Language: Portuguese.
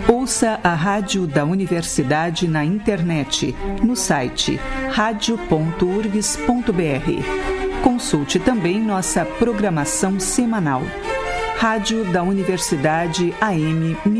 Ouça a Rádio da Universidade na internet, no site radio.urgs.br. Consulte também nossa programação semanal. Rádio da Universidade AM